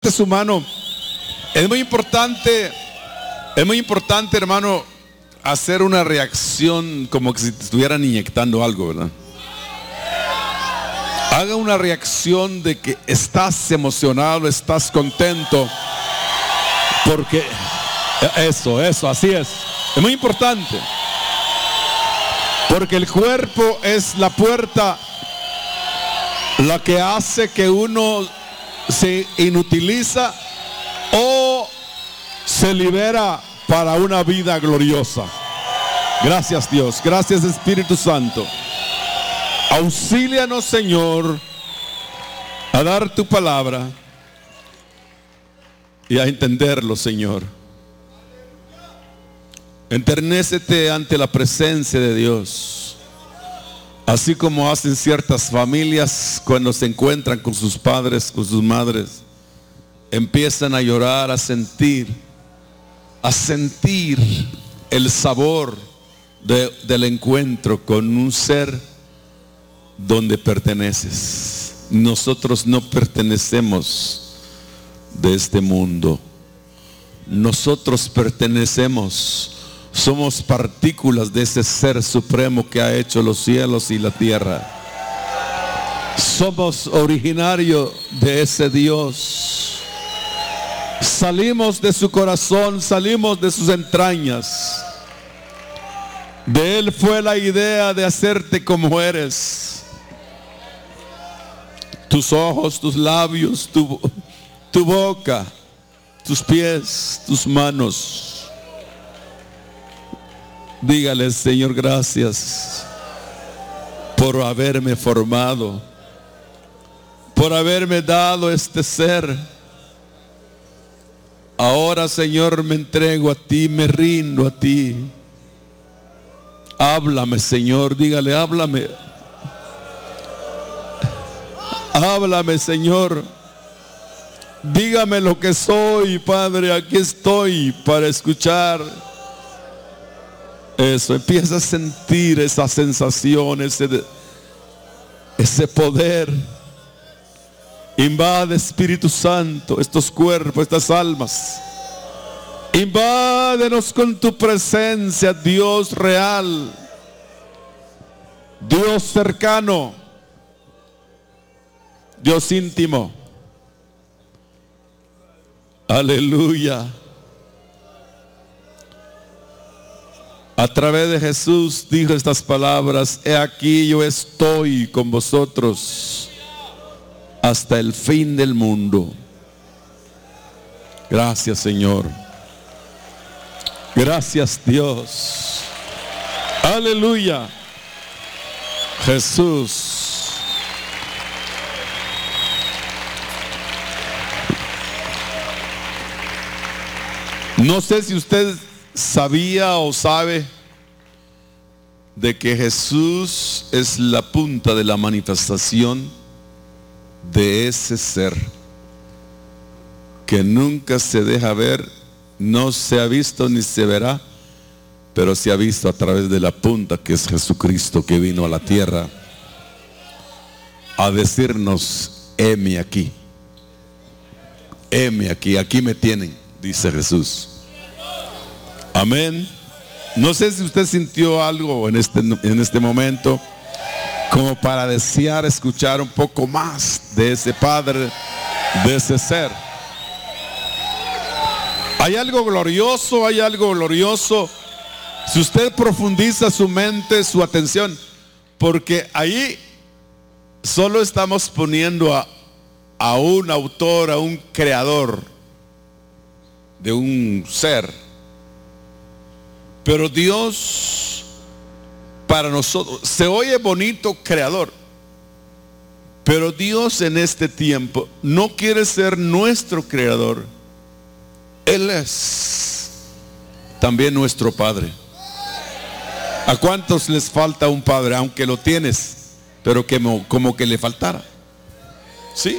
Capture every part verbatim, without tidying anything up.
Su mano. Es muy importante, es muy importante, hermano, hacer una reacción como que si te estuvieran inyectando algo, ¿verdad? Haga una reacción de que estás emocionado, estás contento, porque eso, eso, así es. Es muy importante, porque el cuerpo es la puerta, la que hace que uno se inutiliza o se libera para una vida gloriosa. Gracias, Dios. Gracias, Espíritu Santo. Auxílianos, Señor, a dar tu palabra y a entenderlo, Señor. Enternécete ante la presencia de Dios, así como hacen ciertas familias cuando se encuentran con sus padres, con sus madres. Empiezan a llorar, a sentir, a sentir el sabor de, del encuentro con un ser donde perteneces. Nosotros no pertenecemos de este mundo. Nosotros pertenecemos, somos partículas de ese ser supremo que ha hecho los cielos y la tierra. Somos originario de ese Dios. Salimos de su corazón, salimos de sus entrañas. De Él fue la idea de hacerte como eres. Tus ojos, tus labios, tu, tu boca, tus pies, tus manos. Dígale, Señor, gracias por haberme formado, por haberme dado este ser. Ahora, Señor, me entrego a ti, me rindo a ti. Háblame, Señor, dígale, háblame. Háblame, Señor. Dígame lo que soy, Padre, aquí estoy para escuchar. Eso, empieza a sentir esa sensación, ese, ese poder. Invade, Espíritu Santo, estos cuerpos, estas almas. Invádenos con tu presencia, Dios real, Dios cercano, Dios íntimo. Aleluya. A través de Jesús dijo estas palabras: he aquí, yo estoy con vosotros hasta el fin del mundo. Gracias, Señor. Gracias, Dios. Aleluya. Jesús. No sé si usted sabía o sabe de que Jesús es la punta de la manifestación de ese ser que nunca se deja ver, no se ha visto ni se verá, pero se ha visto a través de la punta, que es Jesucristo, que vino a la tierra a decirnos: heme aquí, heme aquí, aquí me tienen, dice Jesús. Amén. No sé si usted sintió algo en este, en este momento, como para desear escuchar un poco más de ese Padre, de ese ser. Hay algo glorioso, hay algo glorioso. Si usted profundiza su mente, su atención, porque ahí solo estamos poniendo a, a un autor, a un creador de un ser. Pero Dios, para nosotros, se oye bonito creador, pero Dios en este tiempo no quiere ser nuestro creador. Él es también nuestro Padre. ¿A cuántos les falta un padre? Aunque lo tienes, pero que como que le faltara. ¿Sí?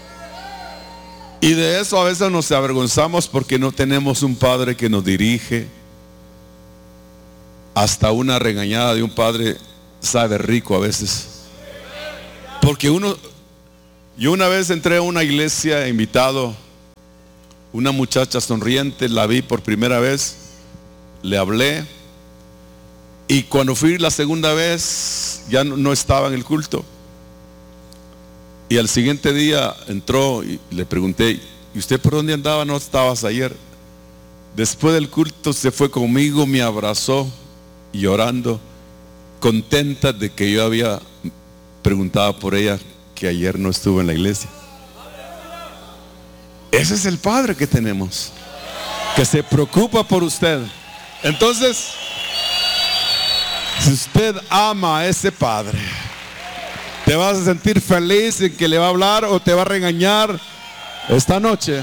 Y de eso a veces nos avergonzamos porque no tenemos un padre que nos dirige. Hasta una regañada de un padre sabe rico a veces. Porque uno, yo una vez entré a una iglesia invitado una muchacha sonriente, la vi por primera vez, le hablé, y cuando fui la segunda vez ya no, no estaba en el culto. Y al siguiente día entró y le pregunté, ¿y usted por dónde andaba? No estabas ayer. Después del culto se fue conmigo, me abrazó, llorando, contenta de que yo había preguntado por ella, que ayer no estuvo en la iglesia. Ese es el Padre que tenemos, que se preocupa por usted. Entonces, si usted ama a ese Padre, ¿te vas a sentir feliz en que le va a hablar o te va a regañar esta noche?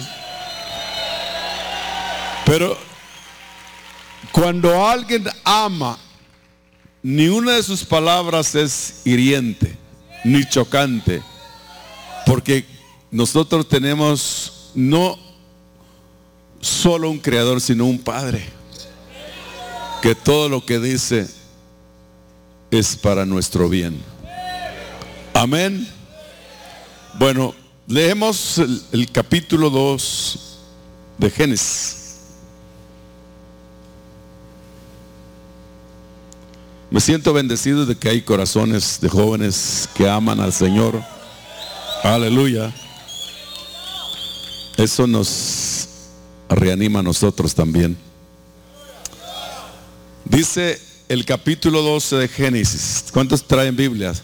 Pero cuando alguien ama, ni una de sus palabras es hiriente ni chocante, porque nosotros tenemos no solo un creador, sino un Padre que todo lo que dice es para nuestro bien. Amén. Bueno, leemos el, el capítulo dos de Génesis. Me siento bendecido de que hay corazones de jóvenes que aman al Señor. Aleluya. Eso nos reanima a nosotros también. Dice el capítulo doce de Génesis. ¿Cuántos traen Biblias?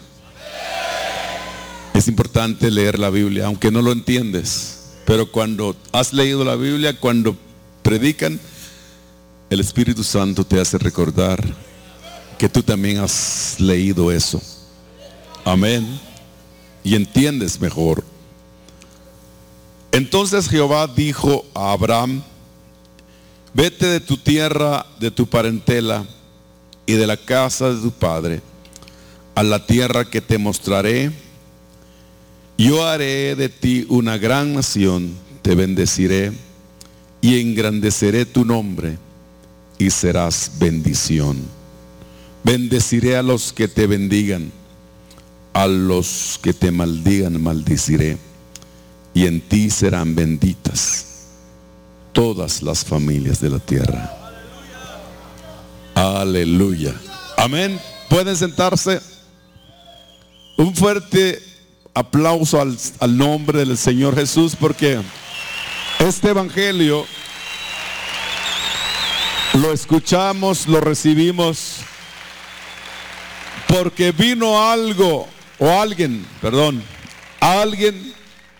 Es importante leer la Biblia, aunque no lo entiendes. Pero cuando has leído la Biblia, cuando predican, el Espíritu Santo te hace recordar que tú también has leído eso. Amén. Y entiendes mejor. Entonces Jehová dijo a Abraham: vete de tu tierra, de tu parentela y de la casa de tu padre, a la tierra que te mostraré. Yo haré de ti una gran nación, te bendeciré y engrandeceré tu nombre y serás bendición. Bendeciré a los que te bendigan, a los que te maldigan maldeciré, y en ti serán benditas todas las familias de la tierra. Aleluya. Amén. Pueden sentarse. Un fuerte aplauso al, al nombre del Señor Jesús, porque este evangelio lo escuchamos, lo recibimos, porque vino algo, o alguien, perdón, alguien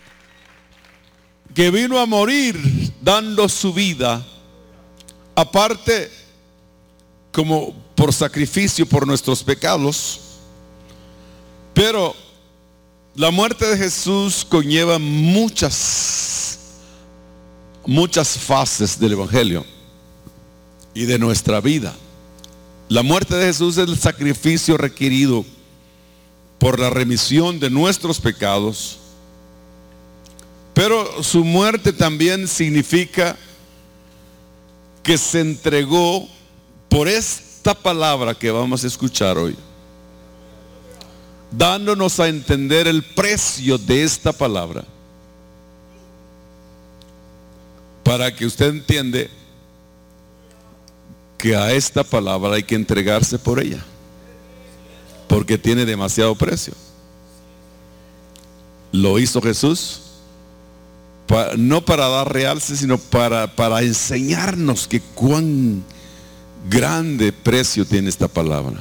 que vino a morir dando su vida, aparte como por sacrificio por nuestros pecados. Pero la muerte de Jesús conlleva muchas, muchas fases del evangelio y de nuestra vida. La muerte de Jesús es el sacrificio requerido por la remisión de nuestros pecados, pero su muerte también significa que se entregó por esta palabra que vamos a escuchar hoy, dándonos a entender el precio de esta palabra, para que usted entiende que a esta palabra hay que entregarse por ella, porque tiene demasiado precio. Lo hizo Jesús, para, no para dar realce, sino para, para enseñarnos que cuán grande precio tiene esta palabra.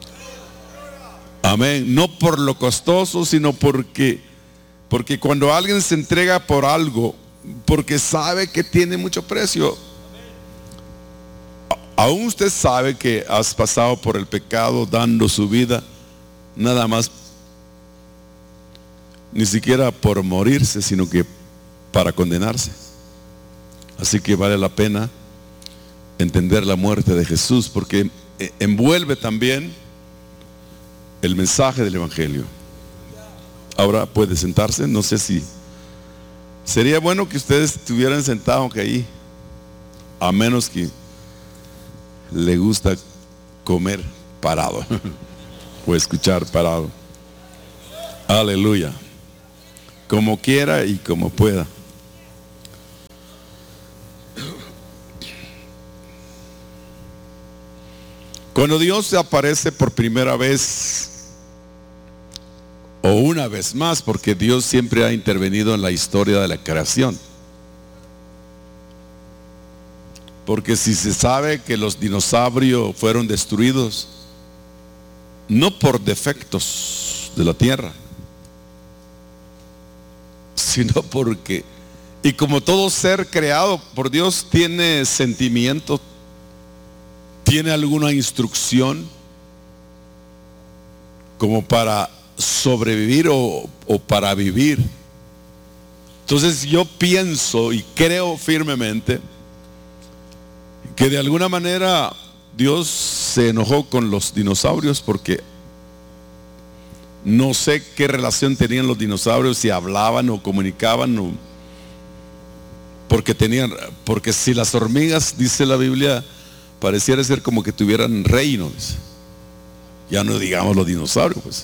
Amén. No por lo costoso, sino porque, porque cuando alguien se entrega por algo, porque sabe que tiene mucho precio. Aún usted sabe que has pasado por el pecado dando su vida, nada más, ni siquiera por morirse, sino que para condenarse. Así que vale la pena entender la muerte de Jesús, porque envuelve también el mensaje del evangelio. Ahora puede sentarse. No sé si sería bueno que ustedes estuvieran sentados ahí, a menos que le gusta comer parado o escuchar parado. Aleluya. Como quiera y como pueda. Cuando Dios se aparece por primera vez, o una vez más, porque Dios siempre ha intervenido en la historia de la creación. Porque si se sabe que los dinosaurios fueron destruidos, no por defectos de la tierra, sino porque, y como todo ser creado por Dios tiene sentimiento, tiene alguna instrucción, como para sobrevivir o, o para vivir. Entonces yo pienso y creo firmemente que de alguna manera Dios se enojó con los dinosaurios, porque no sé qué relación tenían los dinosaurios, si hablaban o comunicaban, o porque tenían, porque si las hormigas, dice la Biblia, pareciera ser como que tuvieran reinos, ya no digamos los dinosaurios, pues.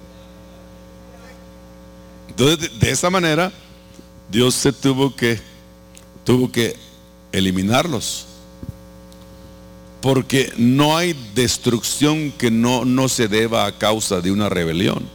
Entonces, de, de esa manera, Dios se tuvo que, tuvo que eliminarlos. Porque no hay destrucción que no, no se deba a causa de una rebelión.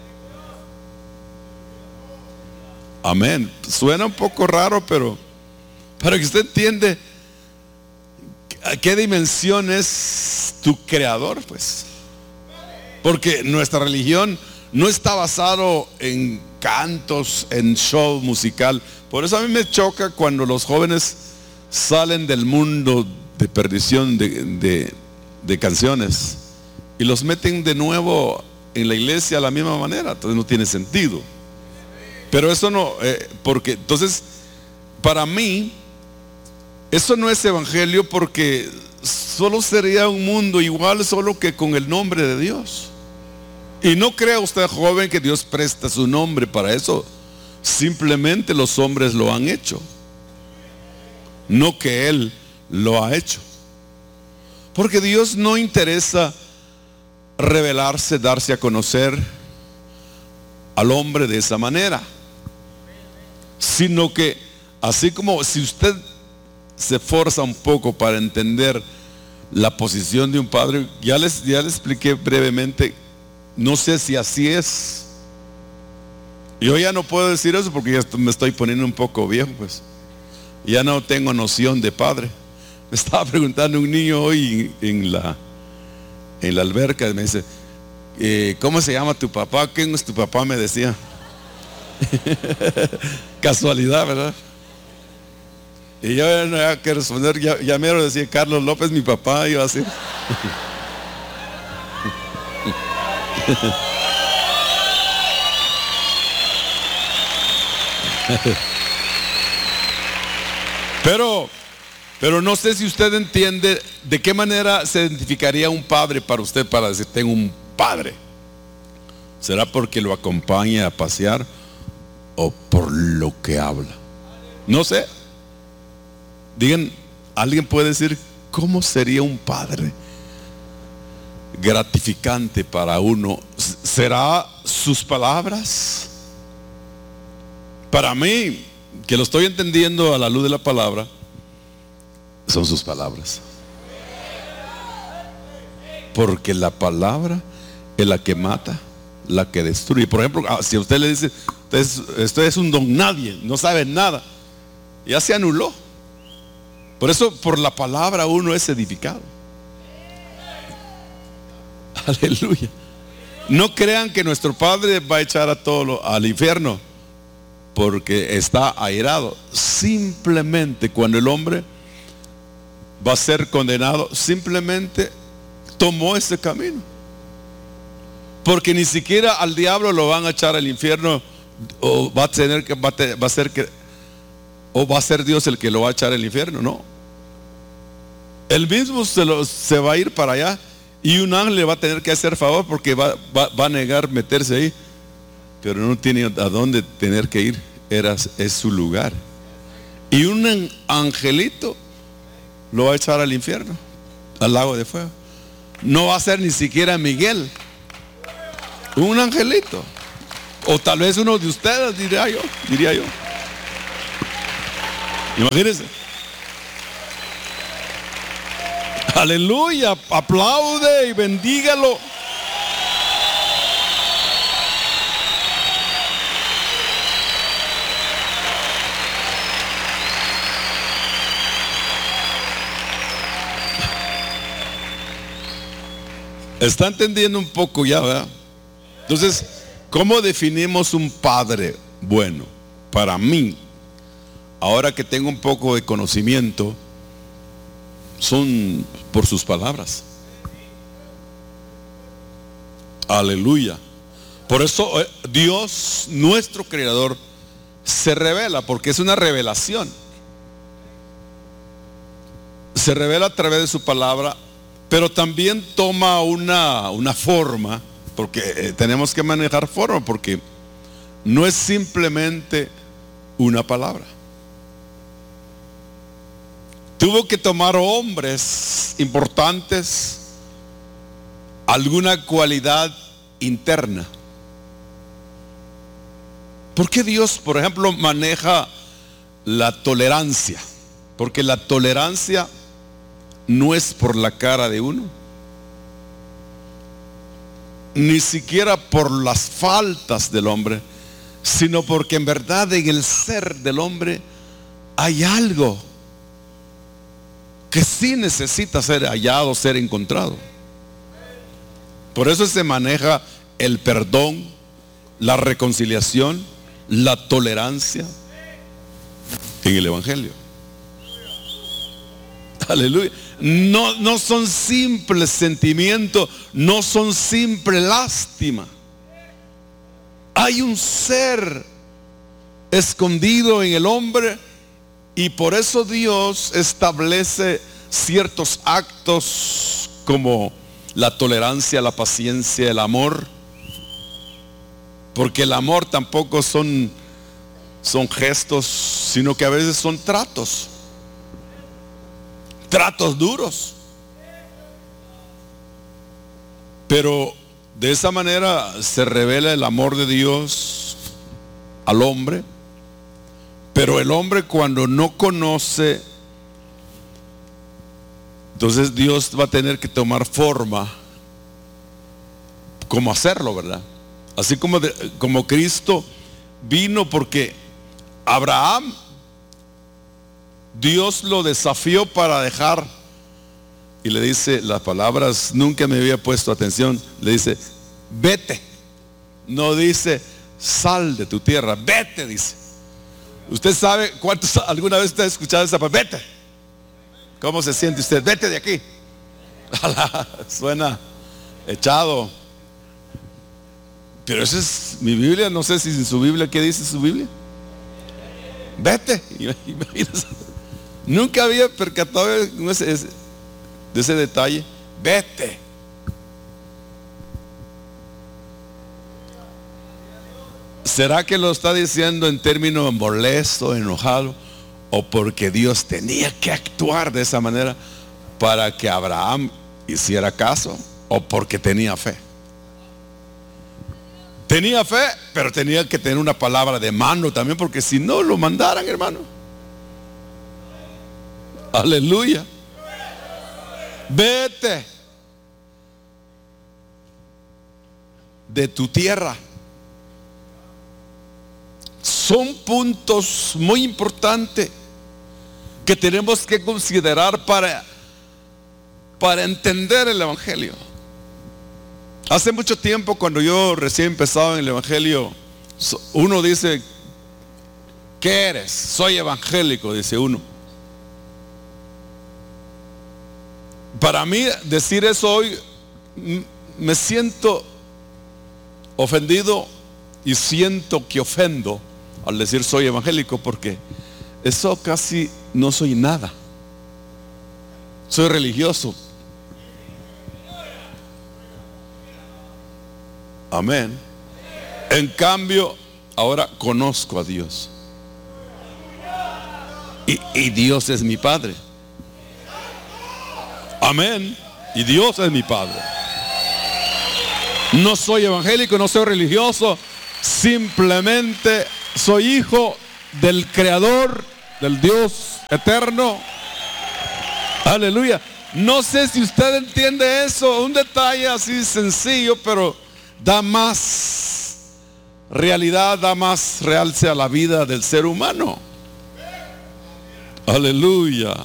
Amén. Suena un poco raro, pero para que usted entiende a qué dimensión es tu creador, pues. Porque nuestra religión no está basado en cantos, en show musical. Por eso a mí me choca cuando los jóvenes salen del mundo de perdición de, de, de canciones y los meten de nuevo en la iglesia a la misma manera. Entonces no tiene sentido. Pero eso no, eh, porque entonces para mí eso no es evangelio, porque solo sería un mundo igual, solo que con el nombre de Dios. Y no crea usted, joven, que Dios presta su nombre para eso. Simplemente los hombres lo han hecho, no que Él lo ha hecho. Porque Dios no interesa revelarse, darse a conocer al hombre de esa manera, sino que así como si usted se esfuerza un poco para entender la posición de un padre, ya les, ya les expliqué brevemente. No sé si así es. Yo ya no puedo decir eso porque ya me estoy poniendo un poco viejo, pues. Ya no tengo noción de padre. Me estaba preguntando un niño hoy en la, en la alberca, me dice, eh, ¿cómo se llama tu papá? ¿Quién es tu papá? Me decía. Casualidad, ¿verdad? Y yo ya no había que responder, ya, ya me lo decía Carlos López, mi papá, iba a decir. Pero, pero no sé si usted entiende de qué manera se identificaría un padre para usted, para decir, tengo un padre. ¿Será porque lo acompaña a pasear o por lo que habla? No sé. Digan, ¿alguien puede decir cómo sería un padre gratificante para uno? ¿Será sus palabras? Para mí, que lo estoy entendiendo a la luz de la palabra, son sus palabras. Porque la palabra es la que mata, la que destruye. Por ejemplo, si a usted le dice, usted es, usted es un don nadie, no sabe nada, ya se anuló. Por eso, por la palabra uno es edificado. Aleluya. No crean que nuestro Padre va a echar a todos al infierno porque está airado. Simplemente cuando el hombre va a ser condenado, simplemente tomó ese camino. Porque ni siquiera al diablo lo van a echar al infierno, o va a tener que va a, te, va a ser que o va a ser Dios el que lo va a echar al infierno. No. Él mismo se, lo, se va a ir para allá. Y un ángel le va a tener que hacer favor porque va, va, va a negar meterse ahí. Pero no tiene a dónde tener que ir. Era, es su lugar. Y un angelito lo va a echar al infierno, al lago de fuego. No va a ser ni siquiera Miguel. Un angelito. O tal vez uno de ustedes, diría yo. Diría yo. Imagínense. Aleluya, aplaude y bendígalo. Está entendiendo un poco ya, ¿verdad? Entonces, ¿cómo definimos un padre bueno? Para mí, ahora que tengo un poco de conocimiento, son por sus palabras. Aleluya. Por eso Dios, nuestro creador, se revela, porque es una revelación. Se revela a través de su palabra, pero también toma una, una forma, porque eh, tenemos que manejar forma, porque no es simplemente una palabra. Tuvo que tomar hombres importantes, alguna cualidad interna. ¿Por qué Dios, por ejemplo, maneja la tolerancia? Porque la tolerancia no es por la cara de uno, ni siquiera por las faltas del hombre, sino porque en verdad en el ser del hombre hay algo que sí necesita ser hallado, ser encontrado. Por eso se maneja el perdón, la reconciliación, la tolerancia en el Evangelio. Aleluya. No, no son simples sentimientos, no son simple lástima. Hay un ser escondido en el hombre, y por eso Dios establece ciertos actos como la tolerancia, la paciencia, el amor. Porque el amor tampoco son, son gestos, sino que a veces son tratos. Tratos duros. Pero de esa manera se revela el amor de Dios al hombre. Pero el hombre, cuando no conoce, entonces Dios va a tener que tomar forma como hacerlo, ¿verdad? Así como, de, como Cristo vino, porque Abraham, Dios lo desafió para dejar, y le dice las palabras, nunca me había puesto atención, le dice, vete. No dice, sal de tu tierra, vete, dice. Usted sabe cuántos alguna vez usted ha escuchado esa palabra, vete. ¿Cómo se siente usted? Vete de aquí. Suena echado. Pero esa es mi Biblia, no sé si en su Biblia, ¿qué dice su Biblia? Vete. Nunca había percatado de ese, de ese detalle. Vete. ¿Será que lo está diciendo en términos molesto, enojado, o porque Dios tenía que actuar de esa manera para que Abraham hiciera caso, o porque tenía fe? Tenía fe, pero tenía que tener una palabra de mano también, porque si no lo mandaran, hermano. Aleluya. Vete de tu tierra. Son puntos muy importantes que tenemos que considerar para, para entender el Evangelio. Hace mucho tiempo, cuando yo recién empezaba en el Evangelio, uno dice, ¿qué eres? Soy evangélico, dice uno. Para mí decir eso hoy, me siento ofendido y siento que ofendo al decir soy evangélico, porque eso casi no soy nada. Soy religioso. Amén. En cambio, ahora conozco a Dios. Y, y Dios es mi Padre. Amén. Y Dios es mi Padre. No soy evangélico, no soy religioso. Simplemente soy hijo del Creador, del Dios eterno. Aleluya. No sé si usted entiende eso, un detalle así sencillo, pero da más realidad, da más realce a la vida del ser humano. Aleluya.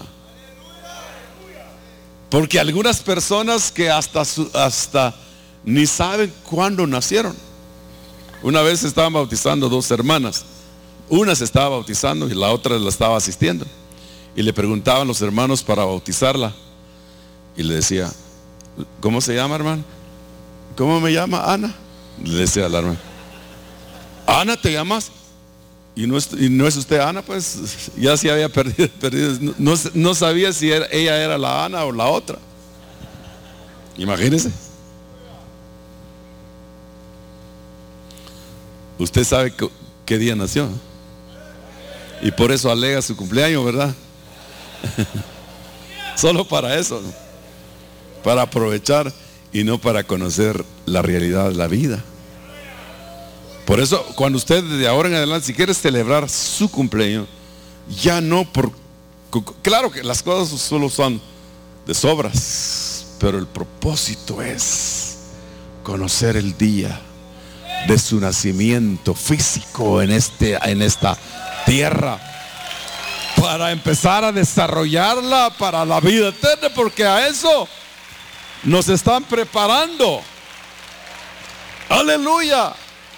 Porque algunas personas que hasta, su, hasta ni saben cuándo nacieron. Una vez estaban bautizando dos hermanas. Una se estaba bautizando y la otra la estaba asistiendo. Y le preguntaban los hermanos para bautizarla. Y le decía, ¿cómo se llama, hermano? ¿Cómo me llama? Ana. Le decía a la hermana, Ana, ¿te llamas? Y no es, y no es usted Ana, pues ya se había perdido, perdido. No, no sabía si era, ella era la Ana o la otra. Imagínese. Usted sabe qué, qué día nació. Y por eso alega su cumpleaños, ¿verdad? Solo para eso, ¿no? Para aprovechar y no para conocer la realidad de la vida. Por eso, cuando usted de ahora en adelante, si quiere celebrar su cumpleaños, ya no por... Claro que las cosas solo son de sobras, pero el propósito es conocer el día de su nacimiento físico en, este, en esta tierra, para empezar a desarrollarla para la vida eterna, porque a eso nos están preparando. Aleluya.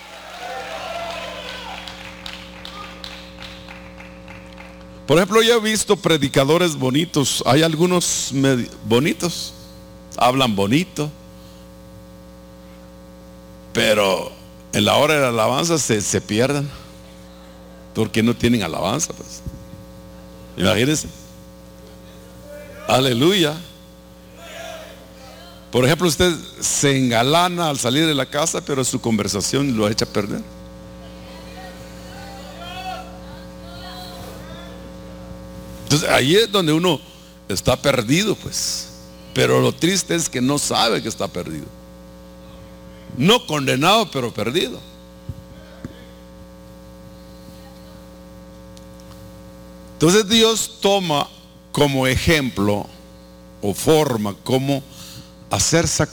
Por ejemplo, yo he visto predicadores bonitos. Hay algunos bonitos, hablan bonito, pero en la hora de la alabanza se, se pierden, porque no tienen alabanza, pues. Imagínense. Aleluya. Por ejemplo, usted se engalana al salir de la casa, pero su conversación lo echa a perder. Entonces ahí es donde uno está perdido, pues. Pero lo triste es que no sabe que está perdido. No condenado, pero perdido. Entonces Dios toma como ejemplo o forma cómo hacer sacrificios